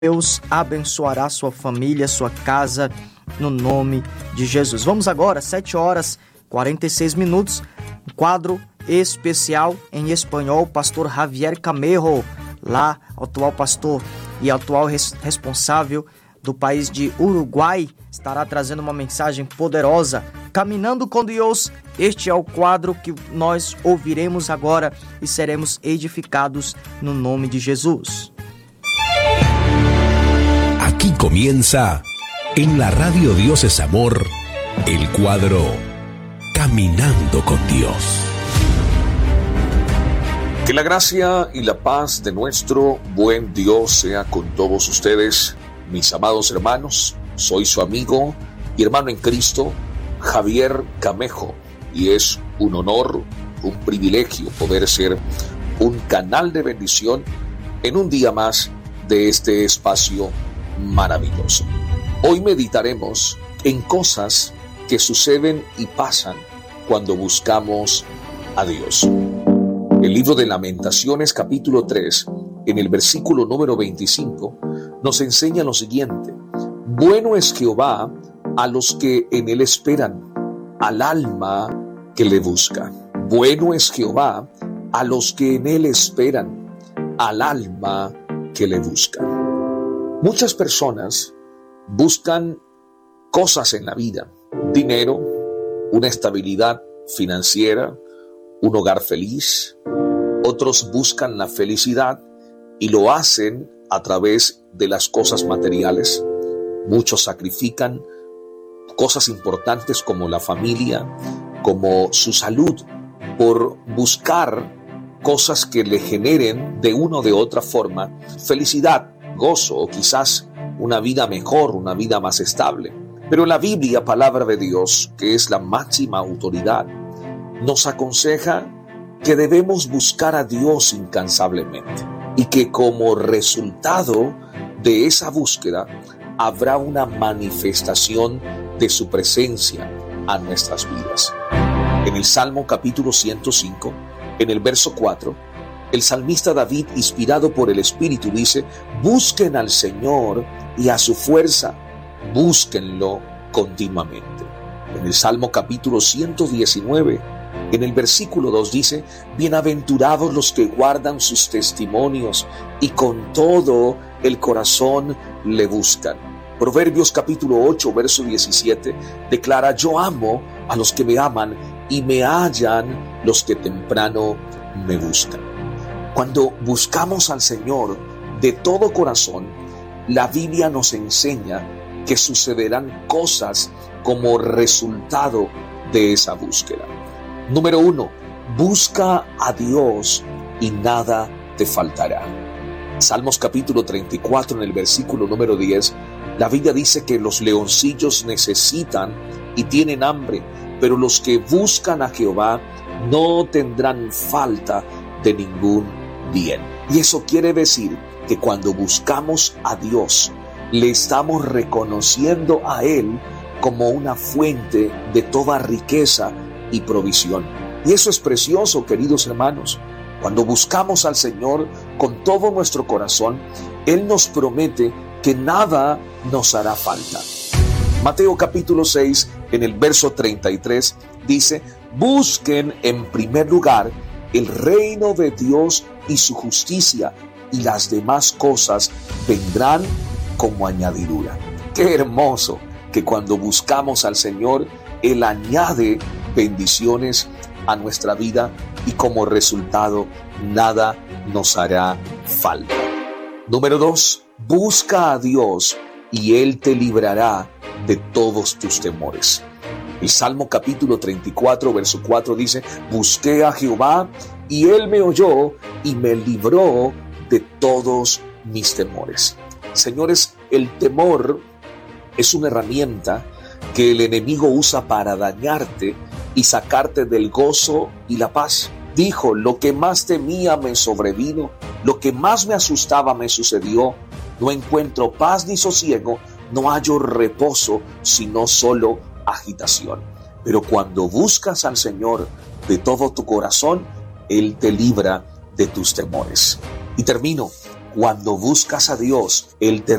Deus abençoará sua família, sua casa, no nome de Jesus. Vamos agora, 7h46, um quadro especial em espanhol, pastor Javier Camejo, lá, atual pastor e atual responsável do país de Uruguai, estará trazendo uma mensagem poderosa, Caminhando com Deus. Este é o quadro que nós ouviremos agora e seremos edificados no nome de Jesus. Aquí comienza, en la radio Dios es Amor, el cuadro Caminando con Dios. Que la gracia y la paz de nuestro buen Dios sea con todos ustedes, mis amados hermanos. Soy su amigo y hermano en Cristo, Javier Camejo, y es un honor, un privilegio poder ser un canal de bendición en un día más de este espacio maravilloso. Hoy meditaremos en cosas que suceden y pasan cuando buscamos a Dios. El libro de Lamentaciones, capítulo 3, en el versículo número 25, nos enseña lo siguiente: bueno es Jehová a los que en él esperan, al alma que le busca. Bueno es Jehová a los que en él esperan, al alma que le busca. Muchas personas buscan cosas en la vida: dinero, una estabilidad financiera, un hogar feliz. Otros buscan la felicidad y lo hacen a través de las cosas materiales. Muchos sacrifican cosas importantes como la familia, como su salud, por buscar cosas que le generen de una o de otra forma felicidad, gozo o quizás una vida mejor, una vida más estable. Pero la Biblia, palabra de Dios, que es la máxima autoridad, nos aconseja que debemos buscar a Dios incansablemente y que como resultado de esa búsqueda habrá una manifestación de su presencia a nuestras vidas. En el Salmo capítulo 105, en el verso 4, el salmista David, inspirado por el Espíritu, dice: busquen al Señor y a su fuerza, búsquenlo continuamente. En el Salmo capítulo 119, en el versículo 2 dice: bienaventurados los que guardan sus testimonios y con todo el corazón le buscan. Proverbios capítulo 8, verso 17 declara: yo amo a los que me aman y me hallan los que temprano me buscan. Cuando buscamos al Señor de todo corazón, la Biblia nos enseña que sucederán cosas como resultado de esa búsqueda. Número 1, busca a Dios y nada te faltará. Salmos capítulo 34, en el versículo número 10, la Biblia dice que los leoncillos necesitan y tienen hambre, pero los que buscan a Jehová no tendrán falta de ningún bien. Y eso quiere decir que cuando buscamos a Dios, le estamos reconociendo a Él como una fuente de toda riqueza y provisión. Y eso es precioso, queridos hermanos. Cuando buscamos al Señor con todo nuestro corazón, Él nos promete que nada nos hará falta. Mateo capítulo 6, en el verso 33, dice: busquen en primer lugar el reino de Dios y su justicia, y las demás cosas vendrán como añadidura. Qué hermoso que cuando buscamos al Señor, Él añade bendiciones a nuestra vida y como resultado nada nos hará falta. Número 2, busca a Dios y Él te librará de todos tus temores. El Salmo capítulo 34, verso 4 dice: busqué a Jehová y Él me oyó y me libró de todos mis temores. Señores, el temor es una herramienta que el enemigo usa para dañarte y sacarte del gozo y la paz. Dijo: lo que más temía me sobrevino, lo que más me asustaba me sucedió. No encuentro paz ni sosiego, no hallo reposo, sino solo agitación. Pero cuando buscas al Señor de todo tu corazón, Él te libra de tus temores. Y termino. Cuando buscas a Dios, Él te